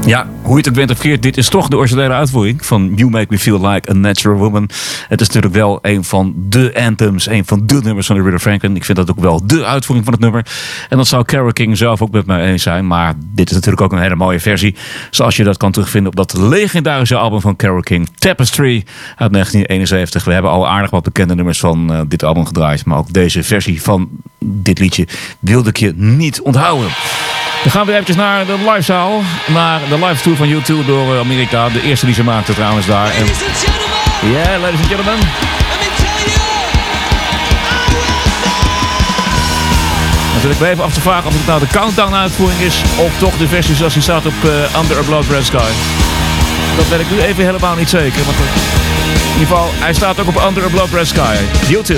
Ja, hoe je het ook bent of keert, dit is toch de originele uitvoering van You Make Me Feel Like a Natural Woman. Het is natuurlijk wel een van de anthems, een van de nummers van Aretha Franklin. Ik vind dat ook wel de uitvoering van het nummer. En dat zou Carole King zelf ook met mij eens zijn. Maar dit is natuurlijk ook een hele mooie versie. Zoals je dat kan terugvinden op dat legendarische album van Carole King, Tapestry uit 1971. We hebben al aardig wat bekende nummers van dit album gedraaid. Maar ook deze versie van dit liedje wilde ik je niet onthouden. Dan gaan we eventjes naar de livezaal. Naar de live tour van U2 door Amerika. De eerste die ze maakte trouwens daar. Ja, ladies and gentlemen. Dan zit ik even af te vragen of het nou de countdown uitvoering is. Of toch de versie zoals die staat op Under a Blood Red Sky. Dat weet ik nu even helemaal niet zeker. Want in ieder geval, hij staat ook op Under a Blood Red Sky. U2.